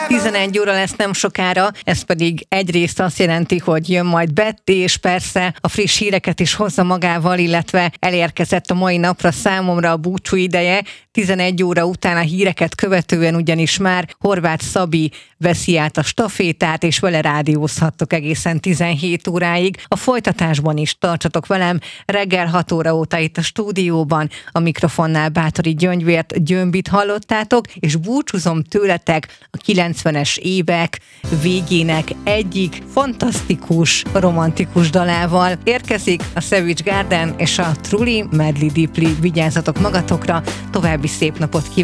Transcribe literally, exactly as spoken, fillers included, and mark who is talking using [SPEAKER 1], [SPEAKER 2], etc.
[SPEAKER 1] tizenegy óra lesz nem sokára, ez pedig egyrészt azt jelenti, hogy jön majd Betty, és persze a friss híreket is hozza magával, illetve elérkezett a mai napra számomra a búcsú ideje. tizenegy óra után a híreket követően ugyanis már Horváth Szabi veszi át a stafétát, és vele rádiózhattok egészen tizenhét óráig. A folytatásban is tartsatok velem, reggel hat óra óta itt a stúdióban, a mikrofonnál Báthori Gyöngyvért, Gyömbit hallottátok, és búcsúzom tőletek a kilencvenes évek végének egyik fantasztikus, romantikus dalával. Érkezik a Savage Garden és a Truly Madly Deeply. Vigyázzatok magatokra, további szép napot kívánok!